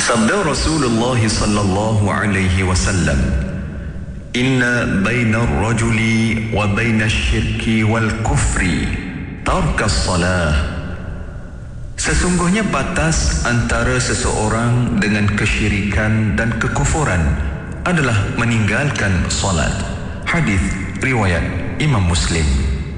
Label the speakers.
Speaker 1: Sabda Rasulullah sallallahu alaihi wasallam, "Inna bainar rajuli wa bainash syirki wal kufri tarkas salah." Sesungguhnya batas antara seseorang dengan kesyirikan dan kekufuran adalah meninggalkan salat. Hadis riwayat Imam Muslim.